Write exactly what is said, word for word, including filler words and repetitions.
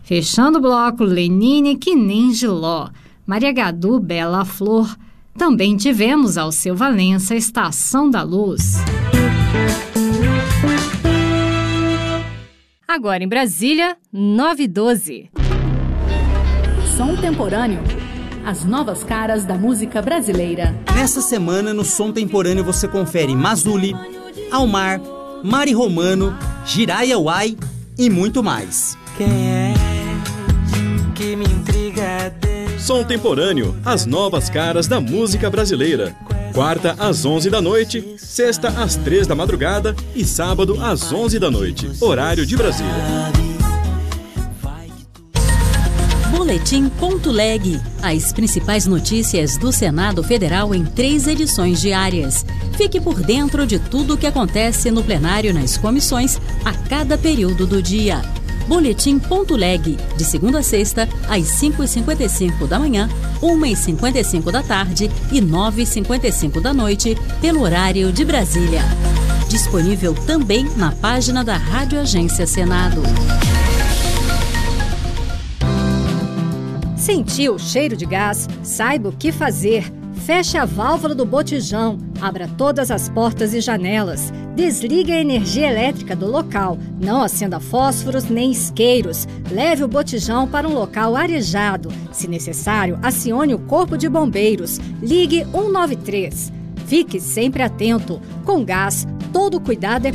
Fechando o bloco, Lenine, que nem Giló. Maria Gadu, Bela Flor. Também tivemos Alceu Valença, Estação da Luz. Agora em Brasília, nove e doze. Som Temporâneo. As novas caras da música brasileira. Nessa semana, no Som Temporâneo, você confere Mazuli, Almar, Mari Romano, Jiraya Uai e muito mais. Quem é que me intriga? Som Temporâneo, as novas caras da música brasileira. Quarta às onze da noite, sexta às três da madrugada e sábado às onze da noite, horário de Brasília. Boletim Ponto Leg. As principais notícias do Senado Federal em três edições diárias. Fique por dentro de tudo o que acontece no plenário nas comissões a cada período do dia. Boletim Ponto Leg, de segunda a sexta, às cinco e cinquenta e cinco da manhã, uma e cinquenta e cinco da tarde e nove e cinquenta e cinco da noite, pelo horário de Brasília. Disponível também na página da Rádio Agência Senado. Sentiu o cheiro de gás? Saiba o que fazer. Feche a válvula do botijão, abra todas as portas e janelas, desligue a energia elétrica do local, não acenda fósforos nem isqueiros, leve o botijão para um local arejado. Se necessário, acione o corpo de bombeiros, ligue um nove três. Fique sempre atento. Com gás, todo cuidado é